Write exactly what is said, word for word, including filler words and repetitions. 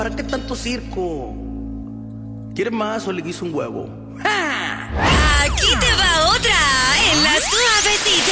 ¿Para qué tanto circo? ¿Quieres más o le guiso un huevo? Aquí te va otra en la suavecita.